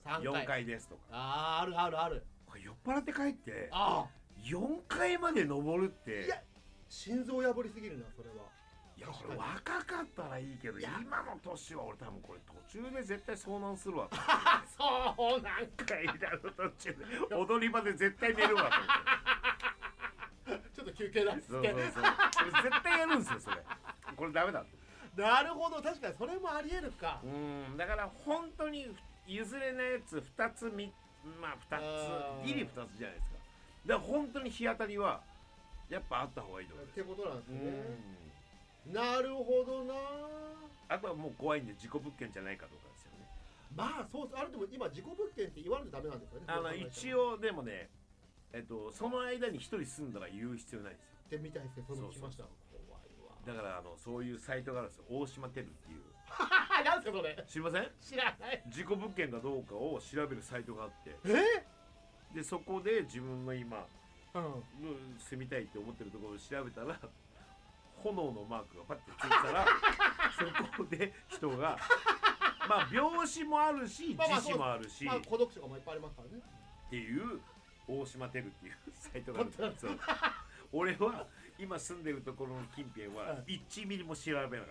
4階ですとか。 あるあるある。 これ酔っ払って帰ってあ 4階まで登るって。 いや心臓破りすぎるなそれは。 いやこれ若かったらいいけど今の年は俺多分これ途中で絶対遭難するわそうなんか階段の途中で踊り場で絶対寝るわと思ってちょっと休憩だっつって。 そうこれ絶対やるんですよそれ。これダメだ。 なるほど確かにそれもありえるか。 だから本当に譲れないやつ2つまあ2つギリ2つじゃないですか。だから本当に日当たりはやっぱあった方がいいと思うってことなんですね。なるほどな。 あとはもう怖いんで事故物件じゃないかとかですよね。 まあそうあれでも今事故物件って言わないとダメなんですよね。 一応でもねその間に一人住んだら言う必要ないんですよ。 ってみたいですね。それも聞きました。怖いわ。 だからそういうサイトがあるんですよ。大島テルっていう。 なんすかそれ。 知りません？ 知らない。 事故物件かどうかを調べるサイトがあって、でそこで自分の今住みたいって思ってるところを調べたら炎のマークがパッてついたらそこで人がまあ病死もあるし自死もあるし、 孤独死とかもいっぱいありますからねっていう大島テルっていうサイトがあるんですよ。俺は今住んでるところの近辺は1ミリも調べなかった。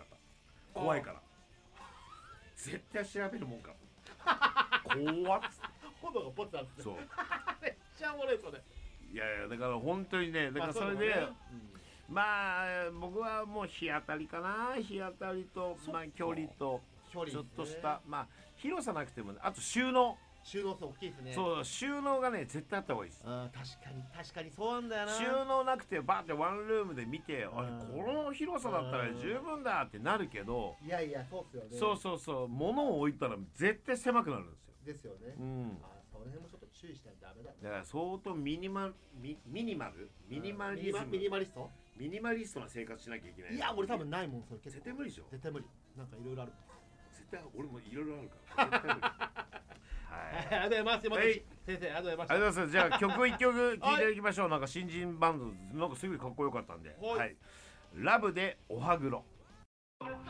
怖いから絶対調べるもんか怖っつって炎がポッてあって。 そうめっちゃおもろいそれ。 いやだから本当にねだからそれでまあ僕はもう日当たりかな。日当たりとまあ距離とちょっとしたまあ広さなくてもあと収納そう大きいですね。 そう収納がね絶対あった方がいいです。 確かにそうなんだよな。 収納なくてバーってワンルームで見てこの広さだったら十分だってなるけどいやそうっすよね。 そう物を置いたら絶対狭くなるんですよ。 ですよね。その辺もちょっと注意しないとダメだね。 だから相当ミニマリストな生活しなきゃいけない。 いや俺多分ないもんそれ。 絶対無理でしょ。 絶対無理。なんかいろいろある。 絶対俺もいろいろあるから絶対無理。 ありがとうございます。先生ありがとうございました。 ありがとうございます。じゃあ曲1曲聴いていただきましょう。なんか新人バンドなんかすごいかっこよかったんで、はい、ラブでおはぐろ。